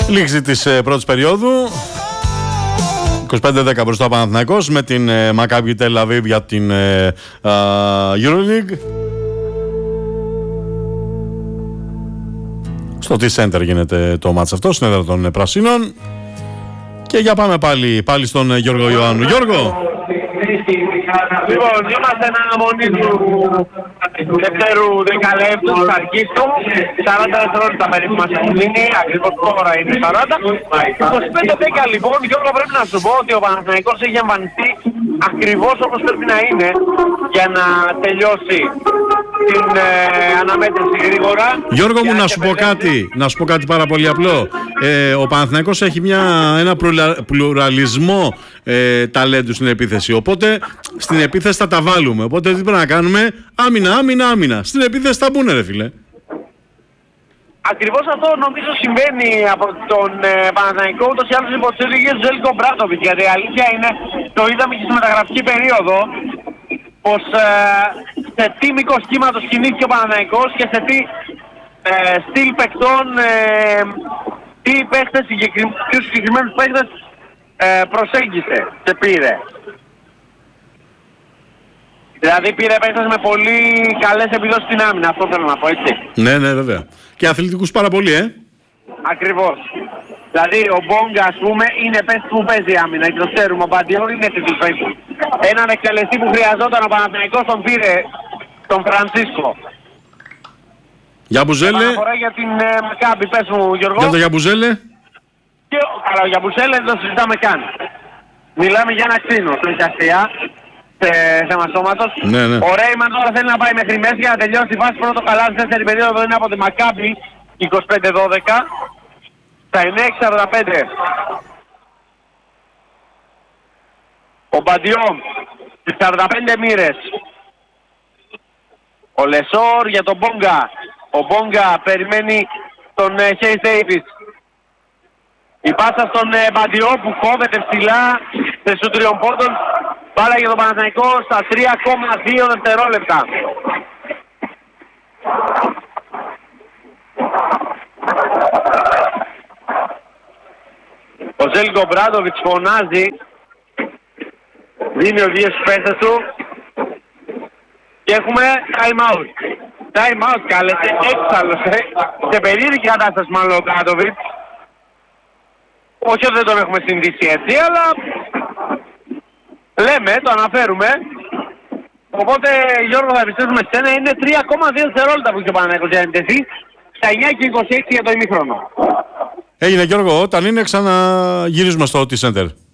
Λήξη της πρώτης περίοδου. 25-10 μπροστά ο Παναθηναϊκός με την Maccabi Tel Aviv για την EuroLeague. Στο T-Center γίνεται το μάτς αυτό, στην έδρα των Πρασίνων. Και για πάμε πάλι στον Γιώργο Ιωάννου. Γιώργο! Λοιπόν, είμαστε εν αναμονή του δευτέρου δεκαλέπτου της αρχής του. 40 δευτερόλεπτα περίπου μας έχουν μείνει, ακριβώς τώρα είναι 40. 25-10 λοιπόν, Γιώργο, πρέπει να σου πω ότι ο Παναθηναϊκός έχει εμφανιστεί ακριβώς όπως πρέπει να είναι για να τελειώσει την αναμέτρηση γρήγορα. Γιώργο μου, να σου πω κάτι πάρα πολύ απλό. Ο Παναθηναϊκός έχει ένα πλουραλισμό ταλέντου στην επίθεση. Οπότε στην επίθεση θα τα βάλουμε. Οπότε τι πρέπει να κάνουμε? Άμυνα. Στην επίθεση θα μπουνε, ρε φίλε. Ακριβώς αυτό νομίζω συμβαίνει από τον Παναθηναϊκό, ούτως ή άλλως υπό τις οδηγίες του Ζέλικο Μπράντοβιτς. Γιατί η αλήθεια είναι, το είδαμε και στη μεταγραφική περίοδο, πως σε τι μήκος κύματος κινήθηκε ο Παναθηναϊκός και σε τι στυλ παικτών, τι παίχτες, ποιους συγκεκριμένους παίχτες προσέγγισε και πήρε. Δηλαδή πήρε παίχτες με πολύ καλές επιδόσεις στην άμυνα, αυτό θέλω να πω, έτσι. Ναι, βέβαια. Και αθλητικούς πάρα πολύ, Ακριβώς. Δηλαδή ο Μπόγκα, ας πούμε, είναι παίχτης που παίζει άμυνα και το ξέρουμε, ο Μπαντιό είναι τέτοιος παίχτης. Έναν εκτελεστή που χρειαζόταν ο Παναθηναϊκός τον πήρε τον Φρανσίσκο. Γιαμπουζέλε. Για την Maccabi, πες μου Γιώργο. Για το Γιαμπουζέλε. Καλά, ο Γιαμπουζέλε δεν το συζητάμε καν. Μιλάμε για ένα ξύνο στο Ικαστία, σε θέμα σώματος. Ναι. Ο Ρέιμαν τώρα θέλει να πάει μέχρι μέση για να τελειώσει τη φάση πρώτο καλά. Στη δεύτερη περίοδο είναι από τη Maccabi 25-12. Στα 9-45. Ο Μπαντιό στις 45 μοίρες. Ο Λεσόρ για τον Μπόγκα. Ο Μπόγκα περιμένει τον Χέις Ντέιβις. Η πάσα στον Μπαντιό που κόβεται ψηλά σε σου τριών πόντων. Μπάλα για τον Παναθηναϊκό στα 3,2 δευτερόλεπτα. Ο Ζέλικο Μπράντοβιτς φωνάζει, δίνει οδηγίες στους παίχτες του και έχουμε time out. Time out κάλεσε, έξαλλωσε, σε περίεργη κατάσταση μάλλον ο Μπράντοβιτς. Όχι ότι δεν τον έχουμε συνδύσει έτσι, αλλά λέμε, το αναφέρουμε. Οπότε Γιώργο θα επιστρέψουμε σε ένα, είναι 3,2 δευτερόλεπτα που είχε ο Παναθηναϊκός για να εντεθεί, στα 9:26 για το ημίχρονο. Έγινε Γιώργο, όταν είναι ξαναγυρίζουμε στο T-Center.